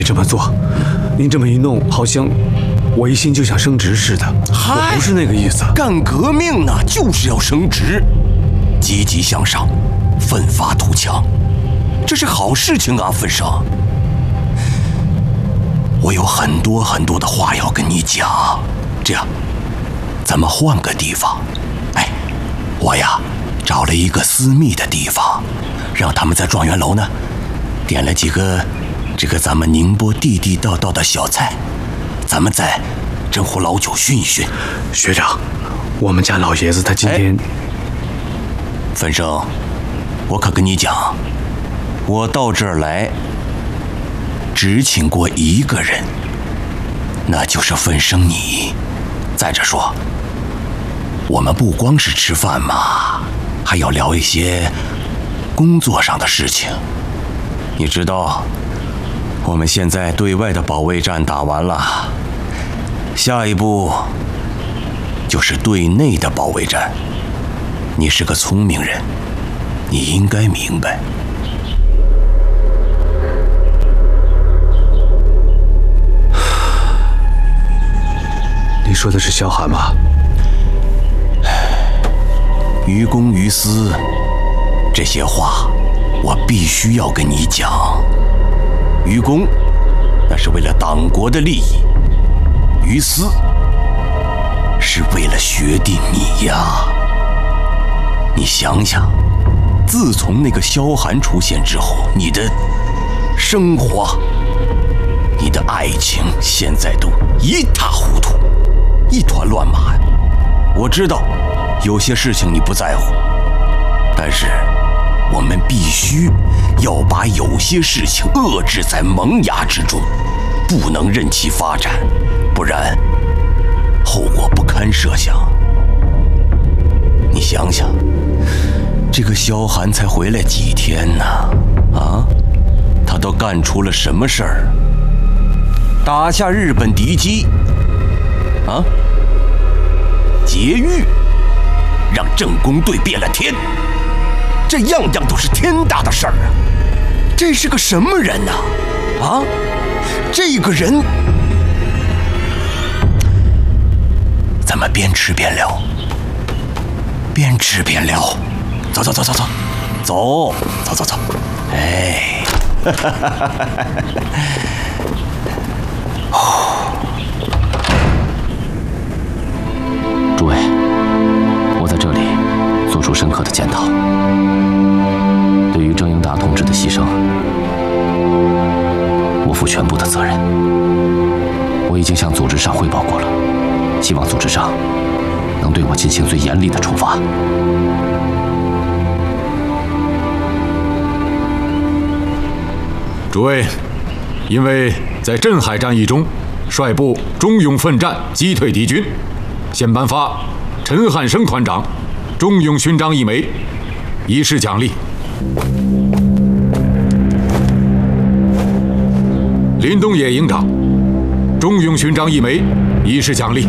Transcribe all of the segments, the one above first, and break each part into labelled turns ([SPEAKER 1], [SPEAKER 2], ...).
[SPEAKER 1] 这么做，您这么一弄，好像我一心就想升职似的。我不是那个意思。
[SPEAKER 2] 干革命呢，就是要升职，积极向上，奋发图强，这是好事情啊，奋生。我有很多很多的话要跟你讲，这样，咱们换个地方。哎，我呀，找了一个私密的地方，让他们在状元楼呢，点了几个咱们宁波地地道道的小菜，咱们再斟壶老酒熏一熏。
[SPEAKER 1] 学长，我们家老爷子他今天……
[SPEAKER 2] 奋生，我可跟你讲，我到这儿来只请过一个人，那就是奋生你。再者说，我们不光是吃饭嘛，还要聊一些工作上的事情。你知道，我们现在对外的保卫战打完了，下一步就是对内的保卫战。你是个聪明人，你应该明白。
[SPEAKER 1] 你说的是萧寒吗？
[SPEAKER 2] 于公于私，这些话我必须要跟你讲。于公，那是为了党国的利益；于私，是为了学弟你呀。你想想，自从那个萧寒出现之后，你的生活、你的爱情，现在都一塌糊涂，一团乱麻。我知道有些事情你不在乎，但是我们必须要把有些事情遏制在萌芽之中，不能任其发展，不然后果不堪设想。你想想，这个萧寒才回来几天呢？啊，他都干出了什么事儿？打下日本敌机，啊，劫狱，让政工队变了天，这样样都是天大的事儿啊！这是个什么人呢？啊，这个人，咱们边吃边聊，边吃边聊。走走走走走，走走走走，哎，
[SPEAKER 3] 诸位，我在这里做出深刻的检讨。对于郑英达同志的牺牲，我负全部的责任。我已经向组织上汇报过了，希望组织上能对我进行最严厉的处罚。
[SPEAKER 4] 诸位，因为在镇海战役中率部忠勇奋战，击退敌军，现颁发陈汉生团长忠勇勋章1枚，以示奖励。林东野营长忠勇勋章1枚，以示奖励。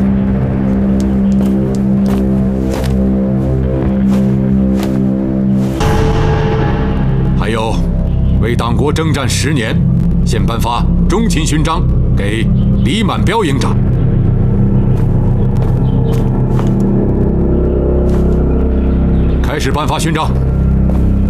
[SPEAKER 4] 还有，为党国征战10年，现颁发忠勤勋章给李满彪营长。开始颁发勋章。